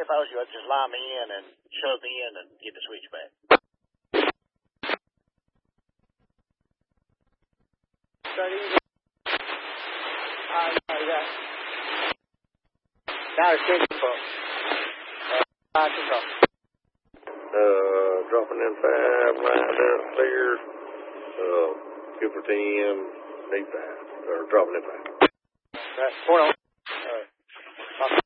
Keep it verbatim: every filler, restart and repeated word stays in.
if I was you, I'd just line me in and shove me in and get the switchback. Start easy. Uh, yeah, yeah. Now it's ten control. Uh, five control. Uh, dropping in five, lined up, cleared. Uh, good for ten, need five. Or dropping in five. Right, four on. Uh,